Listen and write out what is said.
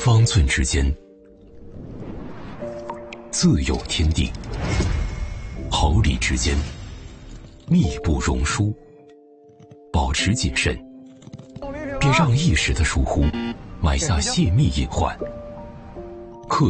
方寸之间，自有天地；毫厘之间，密不容疏。保持谨慎，别让一时的疏忽埋下泄密隐患。